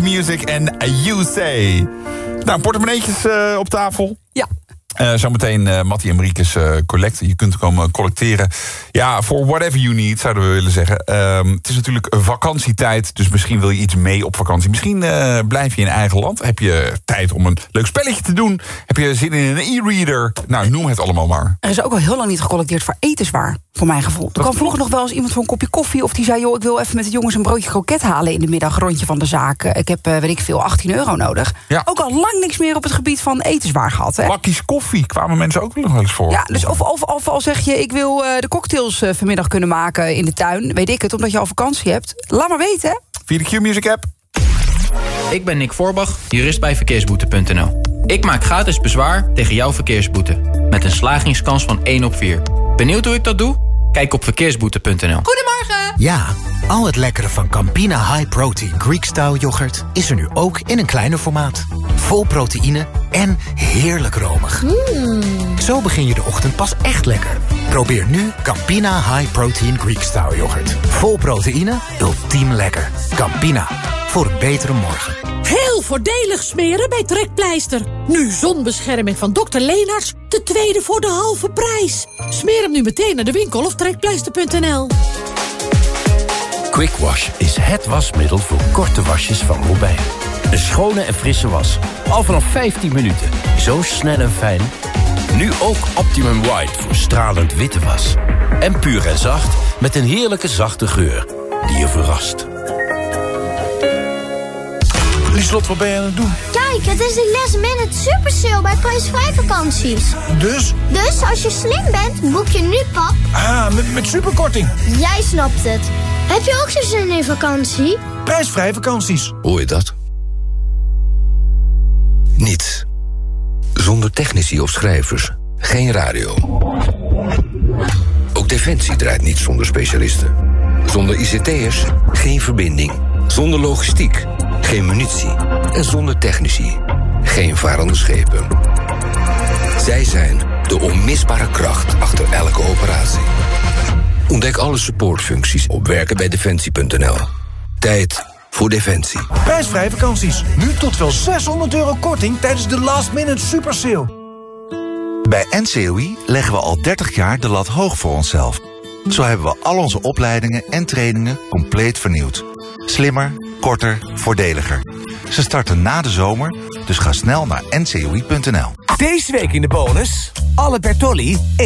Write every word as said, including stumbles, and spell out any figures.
Music en You Say. Nou, portemonneetjes uh, op tafel. Ja. Uh, zometeen uh, Mattie en Mariekes uh, collect. Je kunt komen collecteren. Ja, voor whatever you need, zouden we willen zeggen. Uh, het is natuurlijk vakantietijd, dus misschien wil je iets mee op vakantie. Misschien uh, blijf je in eigen land. Heb je tijd om een leuk spelletje te doen? Heb je zin in een e-reader? Nou, noem het allemaal maar. Er is ook al heel lang niet gecollecteerd voor etenswaar, voor mijn gevoel. Er kwam vroeger nog wel eens iemand voor een kopje koffie, of die zei, joh, ik wil even met de jongens een broodje kroket halen in de middag, rondje van de zaak. Ik heb, uh, weet ik veel, achttien euro nodig. Ja. Ook al lang niks meer op het gebied van etenswaar gehad, hè? Bakjes koffie kwamen mensen ook nog wel eens voor. Ja, dus of, of, of al zeg je, ik wil uh, de cocktails uh, vanmiddag kunnen maken in de tuin, weet ik het, omdat je al vakantie hebt. Laat maar weten, hè? Via de Q-Music app. Ik ben Nick Voorbach, jurist bij verkeersboete punt n l. Ik maak gratis bezwaar tegen jouw verkeersboete. Met een slagingskans van één op vier. Benieuwd hoe ik dat doe? Kijk op verkeersboete punt n l. Goedemorgen! Ja, al het lekkere van Campina High Protein Greek Style yoghurt is er nu ook in een kleiner formaat. Vol proteïne en heerlijk romig. Mm. Zo begin je de ochtend pas echt lekker. Probeer nu Campina High Protein Greek Style yoghurt. Vol proteïne, ultiem lekker. Campina, voor een betere morgen. Heel voordelig smeren bij Trekpleister. Nu zonbescherming van dokter Leenaerts, de tweede voor de halve prijs. Smeer hem nu meteen naar de winkel of trekpleister punt n l. Quick Wash is het wasmiddel voor korte wasjes van Robijn. Een schone en frisse was. Al vanaf vijftien minuten. Zo snel en fijn. Nu ook Optimum White voor stralend witte was. En puur en zacht met een heerlijke zachte geur die je verrast. Lieslot, wat ben je aan het doen? Kijk, het is de last minute super sale bij prijsvrij vakanties. Dus? Dus als je slim bent, boek je nu pap. Ah, met, met superkorting. Jij snapt het. Heb je ook zo zin in vakantie? Prijsvrij vakanties. Hoor je dat? Niets. Zonder technici of schrijvers. Geen radio. Ook Defensie draait niet zonder specialisten. Zonder I C T'ers geen verbinding. Zonder logistiek geen munitie. En zonder technici geen varende schepen. Zij zijn de onmisbare kracht achter elke operatie. Ontdek alle supportfuncties op werken bij defensie punt n l. Tijd voor Defensie. Prijsvrij vakanties. Nu tot wel zeshonderd euro korting tijdens de last minute super sale. Bij N C O I leggen we al dertig jaar de lat hoog voor onszelf. Zo hebben we al onze opleidingen en trainingen compleet vernieuwd. Slimmer, korter, voordeliger. Ze starten na de zomer, dus ga snel naar N C O I punt n l. Deze week in de bonus, alle Bertolli